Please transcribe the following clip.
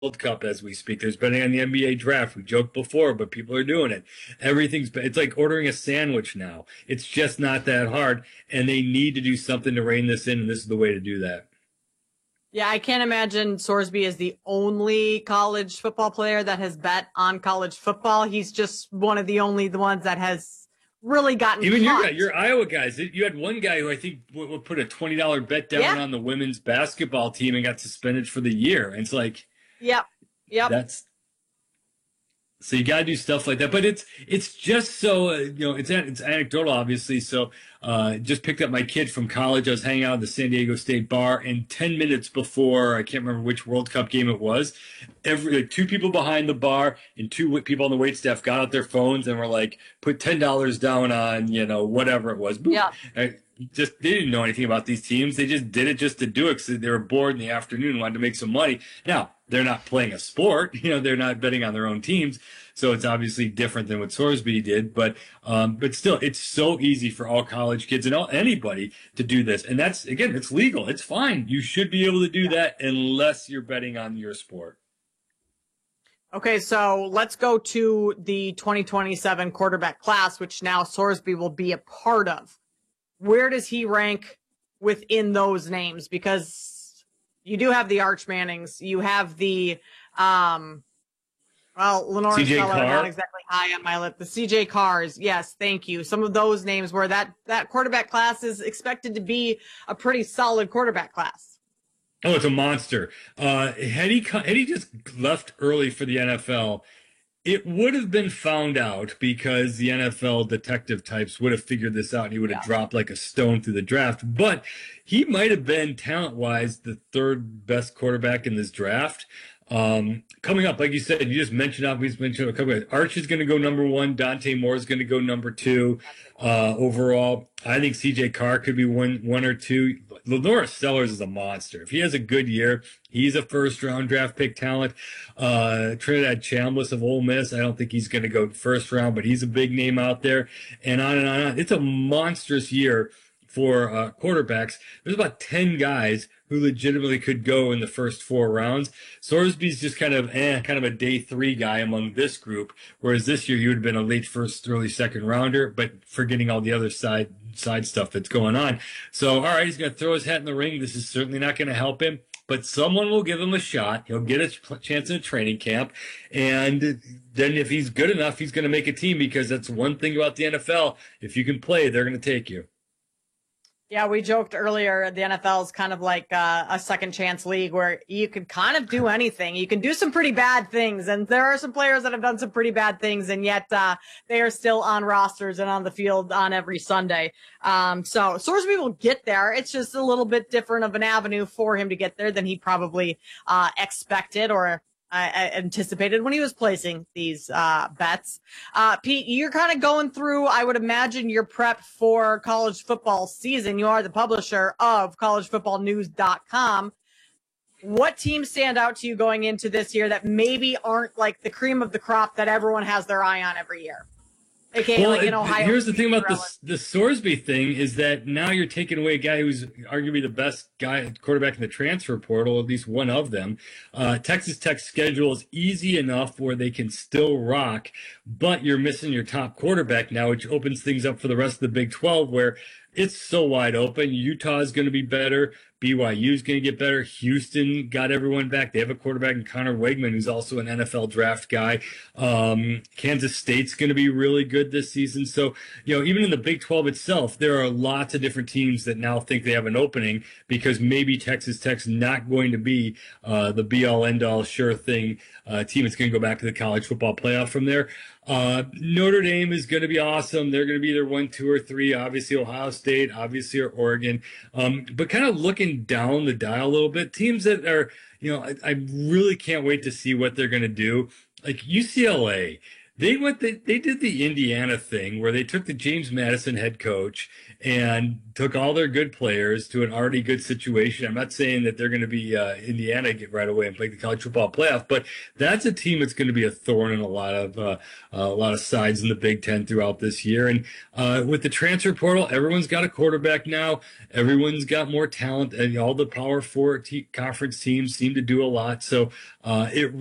World Cup as we speak. There's betting on the NBA draft. We joked before, but people are doing it. It's like ordering a sandwich now. It's just not that hard, and they need to do something to rein this in, and this is the way to do that. Yeah, I can't imagine Sorsby is the only college football player that has bet on college football. He's just one of the ones that has really gotten even your Iowa guys. You had one guy who I think would put a $20 bet down on the women's basketball team and got suspended for the year. And it's like, yep. So you got to do stuff like that, but it's just so it's anecdotal, obviously. So just picked up my kid from college. I was hanging out at the San Diego State bar, and 10 minutes before, I can't remember which World Cup game it was, two people behind the bar and two people on the wait staff got out their phones and were like, put $10 down on whatever it was. Boop. Yeah. They didn't know anything about these teams. They just did it just to do it because they were bored in the afternoon and wanted to make some money. Now, they're not playing a sport. They're not betting on their own teams. So it's obviously different than what Sorsby did. But still, it's so easy for all college kids and anybody to do this. And that's, again, it's legal. It's fine. You should be able to do that unless you're betting on your sport. Okay, so let's go to the 2027 quarterback class, which now Sorsby will be a part of. Where does he rank within those names? Because you do have the Arch Mannings, you have the Lenore Feller, not exactly high on my list. The CJ Carrs, yes, thank you. Some of those names where that quarterback class is expected to be a pretty solid quarterback class. Oh, it's a monster. Had he just left early for the NFL, it would have been found out because the NFL detective types would have figured this out and he would have dropped like a stone through the draft. But he might have been talent-wise the third best quarterback in this draft. Coming up, like you said, you just mentioned a couple of Arch is going to go number one. Dante Moore is going to go number two. Overall, I think CJ Carr could be one or two. Lenore Sellers is a monster. If he has a good year, he's a first-round draft pick talent. Trinidad Chambliss of Ole Miss, I don't think he's going to go first round, but he's a big name out there. And on and on. It's a monstrous year for quarterbacks. There's about 10 guys who legitimately could go in the first 4 rounds. Sorsby's just kind of a day 3 guy among this group, whereas this year he would have been a late first, early second rounder, but forgetting all the other side stuff that's going on. So, all right, he's going to throw his hat in the ring. This is certainly not going to help him, but someone will give him a shot. He'll get a chance in a training camp, and then if he's good enough, he's going to make a team, because that's one thing about the NFL. If you can play, they're going to take you. Yeah, we joked earlier, the NFL is kind of like a second chance league where you can kind of do anything. You can do some pretty bad things, and there are some players that have done some pretty bad things, and yet they are still on rosters and on the field on every Sunday. So Sorsby will get there. It's just a little bit different of an avenue for him to get there than he probably expected or anticipated when he was placing these bets. Pete, you're kind of going through, I would imagine, your prep for college football season. You are the publisher of collegefootballnews.com. What teams stand out to you going into this year that maybe aren't like the cream of the crop that everyone has their eye on every year? AKA, like in Ohio. Here's the thing about the Sorsby thing is that now you're taking away a guy who's arguably the best quarterback in the transfer portal, at least one of them. Texas Tech's schedule is easy enough where they can still rock, but you're missing your top quarterback now, which opens things up for the rest of the Big 12, where it's so wide open. Utah is going to be better. BYU is going to get better. Houston got everyone back. They have a quarterback in Connor Wegman, who's also an NFL draft guy. Kansas State's going to be really good this season. So, even in the Big 12 itself, there are lots of different teams that now think they have an opening, because maybe Texas Tech's not going to be the be-all, end-all, sure thing team. It's going to go back to the college football playoff from there. Notre Dame is going to be awesome. They're going to be either 1, 2, or 3. Obviously, Ohio State, obviously, or Oregon. But kind of looking down the dial a little bit, teams that are, I really can't wait to see what they're going to do. Like UCLA, They did the Indiana thing where they took the James Madison head coach and took all their good players to an already good situation. I'm not saying that they're going to be Indiana get right away and play the college football playoff, but that's a team that's going to be a thorn in a lot of sides in the Big Ten throughout this year. And with the transfer portal, everyone's got a quarterback now. Everyone's got more talent, and all the Power Four conference teams seem to do a lot. So it